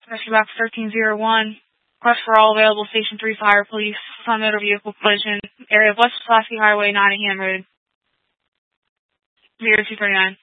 Rescue Box 1301. Request for all available Station 3 Fire Police on motor vehicle collision. Area of West Pulaski Highway, Nottingham Road. 0239.